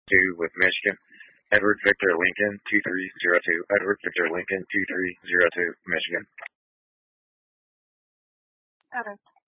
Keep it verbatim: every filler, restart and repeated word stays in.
two with Michigan. Edward Victor Lincoln, two three zero two. Edward Victor Lincoln, two three zero two, Michigan. Okay.